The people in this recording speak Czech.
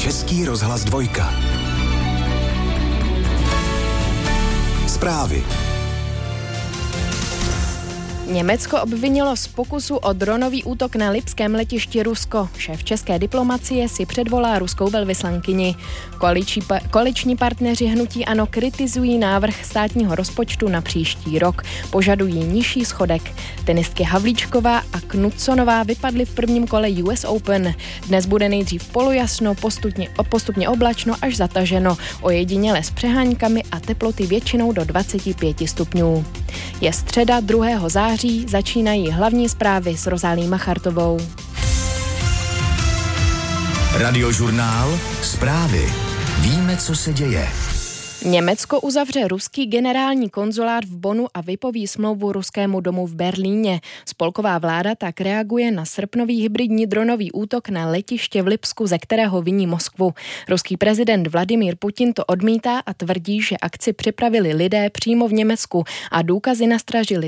Český rozhlas 2. Zprávy. Německo obvinilo z pokusu o dronový útok na lipském letišti Rusko. Šéf české diplomacie si předvolá ruskou velvyslankyni. Koaliční partneři hnutí ANO kritizují návrh státního rozpočtu na příští rok. Požadují nižší schodek. Tenistky Havlíčková a Knudsonová vypadly v prvním kole US Open. Dnes bude nejdřív polojasno, postupně oblačno až zataženo. Ojediněle s přeháňkami a teploty většinou do 25 stupňů. Je středa 2. září. Začínají hlavní zprávy s Rozálí Machartovou. Radiožurnál Zprávy. Víme, co se děje. Německo uzavře ruský generální konzulát v Bonnu a vypoví smlouvu ruskému domu v Berlíně. Spolková vláda tak reaguje na srpnový hybridní dronový útok na letiště v Lipsku, ze kterého viní Moskvu. Ruský prezident Vladimír Putin to odmítá a tvrdí, že akci připravili lidé přímo v Německu a důkazy nastražili